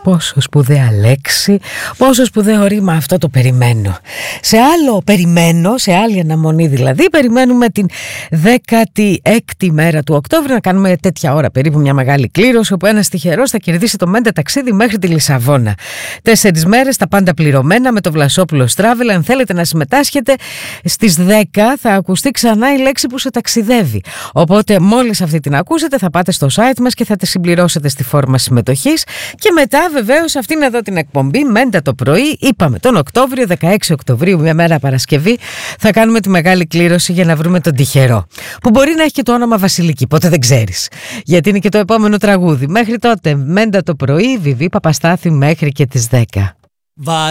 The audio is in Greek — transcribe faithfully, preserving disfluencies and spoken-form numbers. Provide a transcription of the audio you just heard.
Πόσο σπουδαία λέξη, πόσο σπουδαίο ρήμα, αυτό το περιμένω. Σε άλλο περιμένω, σε άλλη αναμονή δηλαδή, περιμένουμε την δέκατη έκτη μέρα του Οκτώβρη να κάνουμε τέτοια ώρα περίπου μια μεγάλη κλήρωση, όπου ένας τυχερός θα κερδίσει το μέντε ταξίδι μέχρι τη Λισαβόνα. Τέσσερις μέρες, τα πάντα πληρωμένα με το Βλασόπουλος Travel. Αν θέλετε να συμμετάσχετε, στις δέκα θα ακουστεί ξανά η λέξη που σε ταξιδεύει. Οπότε μόλις αυτή την ακούσετε θα πάτε στο site μας και θα τη συμπληρώσετε στη φόρμα συμμετοχής. Και μετά βεβαίως αυτήν εδώ την εκπομπή Μέντα το πρωί, είπαμε τον Οκτώβριο, δεκαέξι Οκτωβρίου, μια μέρα Παρασκευή, θα κάνουμε τη μεγάλη κλήρωση για να βρούμε τον τυχερό, που μπορεί να έχει και το όνομα Βασιλική, ποτέ δεν ξέρεις, γιατί είναι και το επόμενο τραγούδι. Μέχρι τότε Μέντα το πρωί, Βιβί Παπαστάθη μέχρι και τις δέκα.